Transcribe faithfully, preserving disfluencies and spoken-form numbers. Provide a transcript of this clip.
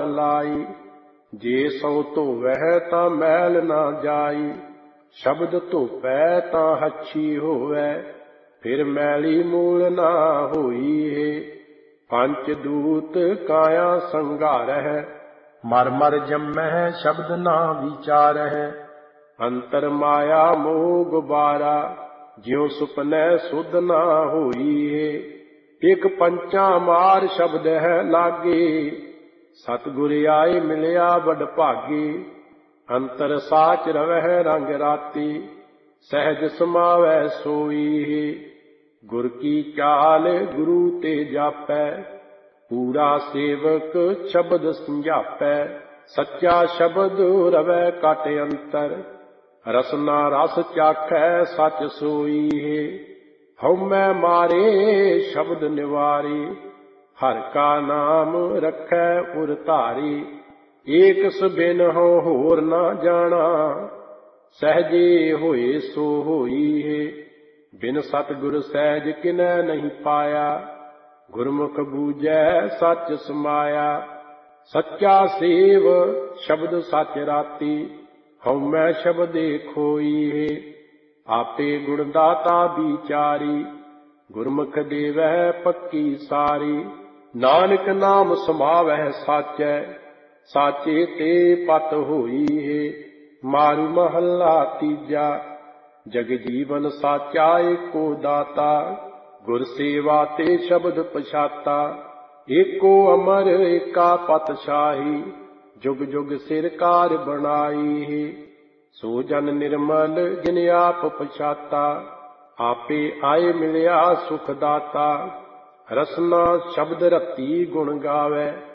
ਲਾਈ। ਜੇ ਸੋ ਧੋਵਹਿ ਤਾਂ ਮੈਲ ਨਾ ਜਾਈ, ਸ਼ਬਦ ਧੋਪੈ ਤਾਂ ਹੱਛੀ ਹੋਵੈ, ਫਿਰ ਮੈਲੀ ਮੂਲ ਨਾ ਹੋਈ ਹੈ। ਪੰਚ ਦੂਤ ਕਾਇਆ ਸੰਘਾਰਹਿ, ਮਰ ਮਰ ਜੰਮਹਿ ਸ਼ਬਦ ਨਾ ਵਿਚਾਰਹਿ। ਅੰਤਰ ਮਾਇਆ ਮੋਹ ਗੁਬਾਰਾ, ਜਿਉ ਸੁਪਨੈ ਸੁਧ ਨਾ ਹੋਈ ਹੈ। ਇਕ ਪੰਚਾ ਮਾਰ ਸ਼ਬਦ ਹੈ ਲਾਗੇ, ਸਤਿਗੁਰ ਆਏ ਮਿਲਿਆ ਵਡ ਭਾਗੇ। ਅੰਤਰ ਸਾਚ ਰਵਹਿ ਰੰਗ ਰਾਤੀ, ਸਹਿਜ ਸਮਾਵੈ ਸੋਈ ਹੈ। ਗੁਰ ਕੀ ਚਾਲ ਗੁਰੂ ਤੇ ਜਾਪੈ, ਪੂਰਾ ਸੇਵਕ ਸ਼ਬਦ ਸਮਝਾਪੈ। ਸੱਚਾ ਸ਼ਬਦ ਰਵੈ ਘਟ ਅੰਤਰ, ਰਸਨਾ ਰਸ ਚਾਖੈ ਸਚ ਸੋਈ ਹੈ। ਹਉਮੈ ਮਾਰੇ ਸ਼ਬਦ ਨਿਵਾਰੀ, ਹਰਿ ਕਾ ਨਾਮ ਰਖੈ ਉਰ ਧਾਰੀ। ਏਕ ਸਬਿਨ ਹਉ ਹੋਰ ਨਾ ਜਾਣਾ, ਸਹਿਜੇ ਹੋਏ ਸੋ ਹੋਈ ਹੈ। ਬਿਨ ਸਤਿਗੁਰ ਸਹਿਜ ਕਿਨੈ ਨਹੀਂ ਪਾਇਆ, ਗੁਰਮੁਖ ਬੂਝੈ ਸੱਚ ਸਮਾਇਆ। ਸੱਚਾ ਸੇਵ ਸ਼ਬਦ ਸਚ ਰਾਤੀ, ਹਉਮੈ ਸ਼ਬਦੇ ਖੋਈ ਹੈ। ਆਪੇ ਗੁਣ ਦਾਤਾ ਵਿਚਾਰੀ, ਗੁਰਮੁਖ ਦੇਵੈ ਪੱਕੀ ਸਾਰੀ। ਨਾਨਕ ਨਾਮ ਸਮਾਵਹਿ ਸਾਚੈ, ਸਾਚੇ ਤੇ ਪਤ ਹੋਈ ਹੈ। ਮਾਰੂ ਮਹੱਲਾ ਤੀਜਾ। ਜਗ ਜੀਵਨ ਸਾਚਾ ਏਕੋ ਦਾਤਾ, ਗੁਰ ਸੇਵਾ ਤੇ ਸ਼ਬਦ ਪਛਾਤਾ। ਏਕੋ ਅਮਰ ਏਕਾ ਪਤਸ਼ਾਹੀ, ਜੁਗ ਜੁਗ ਸਿਰ ਕਾਰ ਬਣਾਈ ਹੈ। ਸੋ ਜਨ ਨਿਰਮਲ ਜਿਨ ਆਪ ਪਛਾਤਾ, ਆਪੇ ਆਏ ਮਿਲਿਆ ਸੁਖ ਦਾਤਾ। ਰਸਨਾ ਸ਼ਬਦ ਰਤੀ ਗੁਣ ਗਾਵੈ,